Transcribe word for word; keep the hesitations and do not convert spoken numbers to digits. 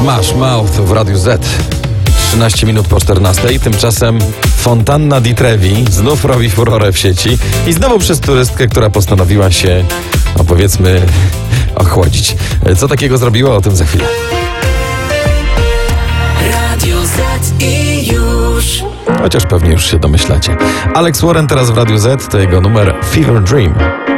Smash Mouth w Radiu Z. trzynaście minut po czternastej. Tymczasem fontanna di Trevi znów robi furorę w sieci i znowu przez turystkę, która postanowiła się, no powiedzmy, ochłodzić. Co takiego zrobiła? O tym za chwilę. Radio Z i już. Chociaż pewnie już się domyślacie. Alex Warren teraz w Radiu Z, to jego numer Fever Dream.